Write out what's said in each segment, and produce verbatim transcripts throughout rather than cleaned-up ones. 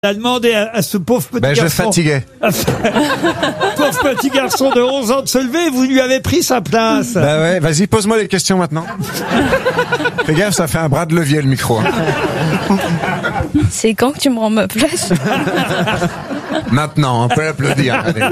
a demandé à, à ce pauvre petit ben, garçon... je fatiguais. pauvre petit garçon de onze ans de se lever, vous lui avez pris sa place. Bah ouais, vas-y, pose-moi les questions maintenant. Fais gaffe, ça fait un bras de levier le micro. Hein. C'est quand que tu me rends ma place? Maintenant, on peut applaudir. Allez.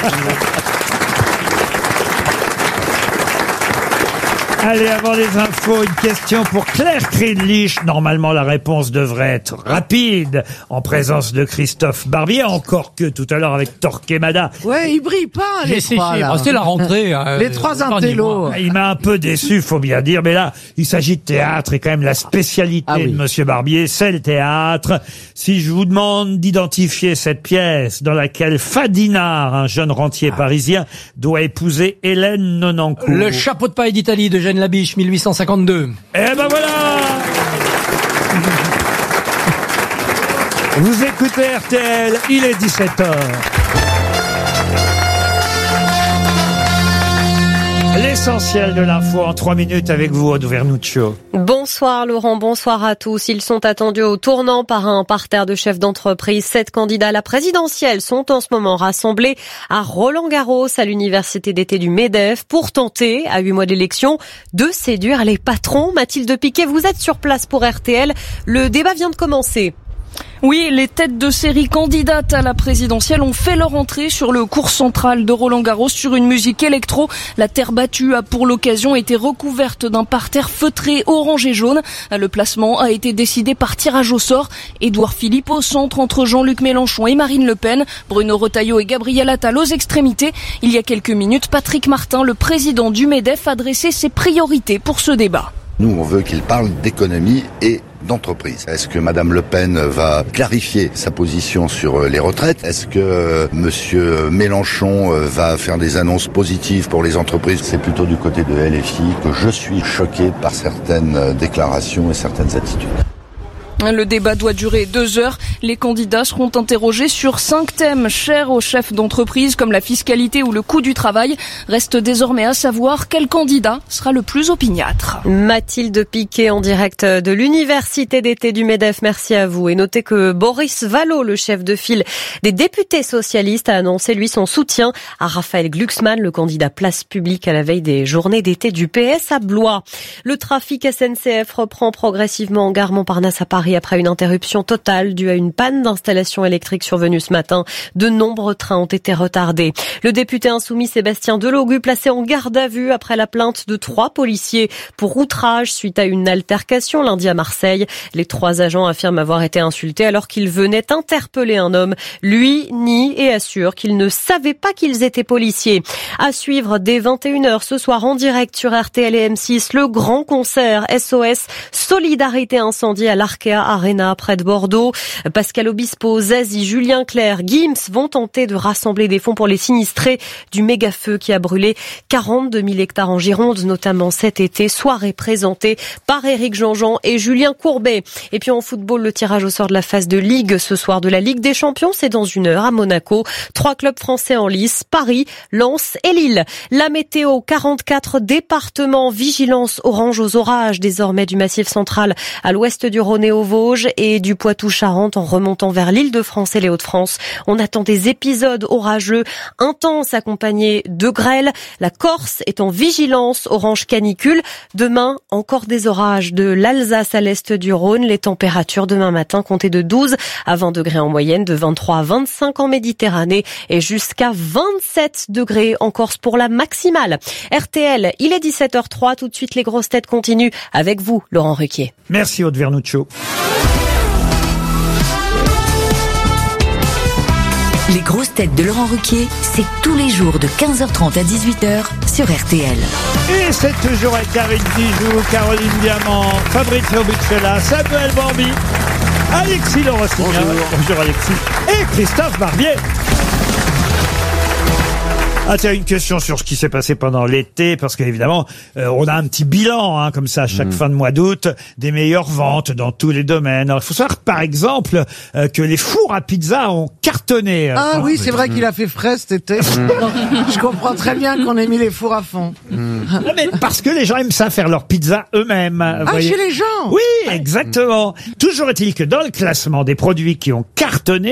Allez, avant les infos, une question pour Claire Krinlich. Normalement, la réponse devrait être rapide, en présence de Christophe Barbier, encore que tout à l'heure avec Torquemada. Ouais, il brille pas, les Si, trois, si, là. oh, c'est la rentrée. euh, Les trois pardonnez-moi. intellos. Il m'a un peu déçu, faut bien dire, mais là, il s'agit de théâtre et quand même la spécialité Ah oui. de Monsieur Barbier, c'est le théâtre. Si je vous demande d'identifier cette pièce dans laquelle Fadinard, un jeune rentier parisien, doit épouser Hélène Nonancourt. Le chapeau de paille d'Italie de Jeanne Labiche, mille huit cent cinquante-deux. Eh ben voilà! Vous écoutez R T L, il est dix-sept heures. L'essentiel de l'info en trois minutes avec vous, Aude Vernuccio. Bonsoir Laurent, bonsoir à tous. Ils sont attendus au tournant par un parterre de chefs d'entreprise. Sept candidats à la présidentielle sont en ce moment rassemblés à Roland-Garros, à l'université d'été du MEDEF, pour tenter, à huit mois d'élection, de séduire les patrons. Mathilde Piquet, vous êtes sur place pour R T L. Le débat vient de commencer. Oui, les têtes de série candidates à la présidentielle ont fait leur entrée sur le cours central de Roland-Garros sur une musique électro. La terre battue a pour l'occasion été recouverte d'un parterre feutré orange et jaune. Le placement a été décidé par tirage au sort. Édouard Philippe au centre entre Jean-Luc Mélenchon et Marine Le Pen. Bruno Retailleau et Gabriel Attal aux extrémités. Il y a quelques minutes, Patrick Martin, le président du MEDEF, a dressé ses priorités pour ce débat. Nous, on veut qu'il parle d'économie et d'entreprise. Est-ce que Madame Le Pen va clarifier sa position sur les retraites? Est-ce que euh, Monsieur Mélenchon euh, va faire des annonces positives pour les entreprises? C'est plutôt du côté de L F I que je suis choqué par certaines euh, déclarations et certaines attitudes. Le débat doit durer deux heures. Les candidats seront interrogés sur cinq thèmes chers aux chefs d'entreprise, comme la fiscalité ou le coût du travail. Reste désormais à savoir quel candidat sera le plus opiniâtre. Mathilde Piquet en direct de l'université d'été du MEDEF. Merci à vous. Et notez que Boris Vallaud, le chef de file des députés socialistes, a annoncé lui son soutien à Raphaël Glucksmann, le candidat place publique à la veille des journées d'été du P S à Blois. Le trafic S N C F reprend progressivement en gare Montparnasse à Paris après une interruption totale due à une panne d'installation électrique survenue ce matin. De nombreux trains ont été retardés. Le député insoumis Sébastien Delogu placé en garde à vue après la plainte de trois policiers pour outrage suite à une altercation lundi à Marseille. Les trois agents affirment avoir été insultés alors qu'ils venaient interpeller un homme. Lui nie et assure qu'il ne savait pas qu'ils étaient policiers. À suivre dès vingt et une heures ce soir en direct sur R T L et M six, le grand concert S O S Solidarité Incendie à l'Arkea Arena près de Bordeaux. Pascal Obispo, Zazie, Julien Clerc, Gims vont tenter de rassembler des fonds pour les sinistrés du méga feu qui a brûlé quarante-deux mille hectares en Gironde, notamment cet été. Soirée présentée par Éric Jean-Jean et Julien Courbet. Et puis en football, le tirage au sort de la phase de Ligue ce soir de la Ligue des Champions, c'est dans une heure à Monaco. Trois clubs français en lice, Paris, Lens et Lille. La météo, quarante-quatre départements, vigilance orange aux orages désormais du Massif central à l'ouest du Rhône et aux Vosges et du Poitou-Charentes en remontant vers l'Île-de-France et les Hauts-de-France. On attend des épisodes orageux intenses accompagnés de grêle. La Corse est en vigilance orange canicule. Demain, encore des orages de l'Alsace à l'est du Rhône. Les températures demain matin comptez de douze à vingt degrés en moyenne, de vingt-trois à vingt-cinq en Méditerranée et jusqu'à vingt-sept degrés en Corse pour la maximale. R T L, il est dix-sept heures zéro trois. Tout de suite, les grosses têtes continuent avec vous, Laurent Ruquier. Merci, Aude Vernuccio. Les grosses têtes de Laurent Ruquier, c'est tous les jours de quinze heures trente à dix-huit heures sur R T L. Et c'est toujours avec Karine Dijou, Caroline Diamant, Fabrizio Buccella, Samuel Bambi, Alexis Laurent-Signol, bonjour. bonjour Alexis, et Christophe Barbier. Ah tiens, une question sur ce qui s'est passé pendant l'été, parce qu'évidemment, euh, on a un petit bilan, hein, comme ça, à chaque mmh. fin de mois d'août, des meilleures ventes dans tous les domaines. Alors, il faut savoir, par exemple, euh, que les fours à pizza ont cartonné. Ah euh, oui, c'est vrai mmh. qu'il a fait frais cet été. Mmh. Je comprends très bien qu'on ait mis les fours à fond. Mmh. Non, mais parce que les gens aiment ça, faire leur pizza eux-mêmes. Ah, voyez. chez les gens? Oui, exactement. Toujours est-il que dans le classement des produits qui ont cartonné,